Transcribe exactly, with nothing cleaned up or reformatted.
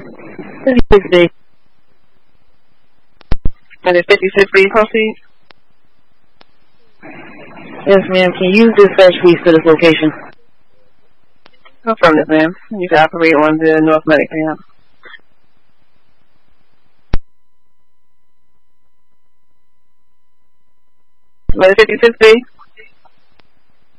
fifty-six B. And it's fifty-six B, proceed. Yes, ma'am. Can you dispatch please to this location? Affirmative, ma'am. You can operate on the North Medic camp. What is fifty-six B?